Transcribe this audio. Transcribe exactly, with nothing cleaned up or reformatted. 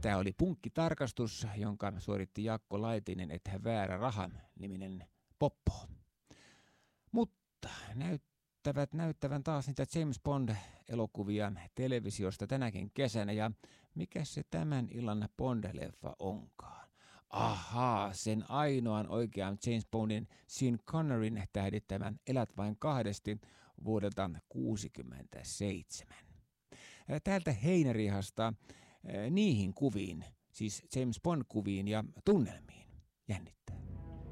Tämä oli punkkitarkastus, jonka suoritti Jaakko Laitinen, että väärä raha niminen poppo. Mutta näyttävät näyttävän taas niitä James Bond-elokuvia televisiosta tänäkin kesänä. Ja mikä se tämän illan Bond-leffa onkaan? Ahaa, sen ainoan oikean James Bondin Sean Conneryn tähdittämän Elät vain kahdesti vuodelta kuusikymmentäseitsemän. Täältä heinärihasta niihin kuviin, siis James Bond-kuviin ja tunnelmiin. Jännittää.